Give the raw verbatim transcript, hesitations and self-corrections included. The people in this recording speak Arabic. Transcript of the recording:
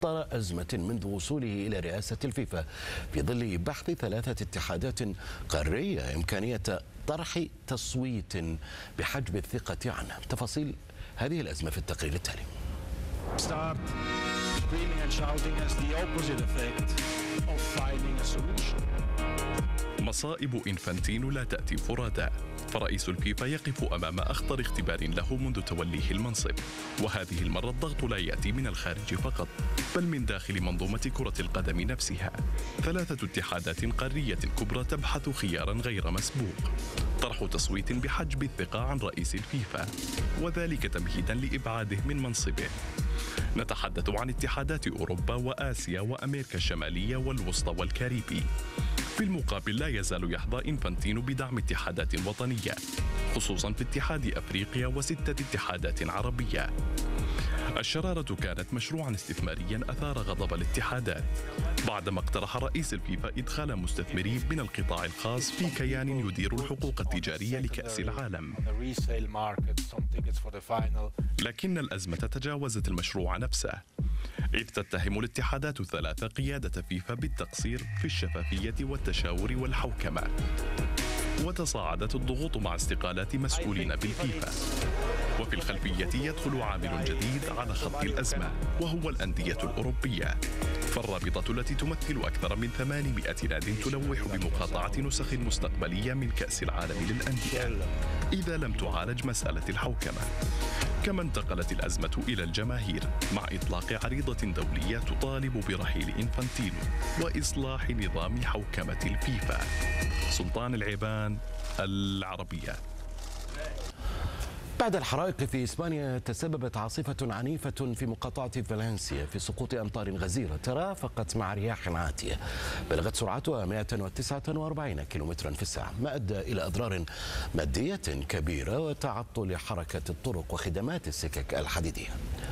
أخطر أزمة منذ وصوله إلى رئاسة الفيفا، في ظل بحث ثلاثة اتحادات قارية إمكانية طرح تصويت بحجب الثقة عنه. تفاصيل هذه الأزمة في التقرير التالي. مصائب إنفانتينو لا تأتي فرادى، فرئيس الفيفا يقف أمام أخطر اختبار له منذ توليه المنصب، وهذه المرة الضغط لا يأتي من الخارج فقط بل من داخل منظومة كرة القدم نفسها. ثلاثة اتحادات قارية كبرى تبحث خيارا غير مسبوق: طرح تصويت بحجب الثقة عن رئيس الفيفا، وذلك تمهيدا لإبعاده من منصبه. نتحدث عن اتحادات أوروبا وآسيا وأمريكا الشمالية والوسطى والكاريبي. في المقابل لا يزال يحظى إنفانتينو بدعم اتحادات وطنية، خصوصا في اتحاد أفريقيا وستة اتحادات عربية. الشرارة كانت مشروعا استثماريا أثار غضب الاتحادات بعدما اقترح رئيس الفيفا إدخال مستثمرين من القطاع الخاص في كيان يدير الحقوق التجارية لكأس العالم. لكن الأزمة تجاوزت المشروع نفسه، إذ تتهم الاتحادات الثلاثة قيادة فيفا بالتقصير في الشفافية والتشاور والحوكمة، وتصاعدت الضغوط مع استقالات مسؤولين بالفيفا. وفي الخلفية يدخل عامل جديد على خط الأزمة، وهو الأندية الأوروبية، فالرابطة التي تمثل أكثر من ثمانمائة ناد تلوح بمقاطعة نسخ مستقبلية من كأس العالم للأندية إذا لم تعالج مسألة الحوكمة. كما انتقلت الأزمة إلى الجماهير مع إطلاق عريضة دولية تطالب برحيل إنفانتينو وإصلاح نظام حوكمة الفيفا. سلطان العيبان، العربية. بعد الحرائق في إسبانيا، تسببت عاصفة عنيفة في مقاطعة فالنسيا في سقوط أمطار غزيرة ترافقت مع رياح عاتية بلغت سرعتها مئة وتسعة وأربعين كيلومترا في الساعة، ما أدى إلى أضرار مادية كبيرة وتعطل حركة الطرق وخدمات السكك الحديدية.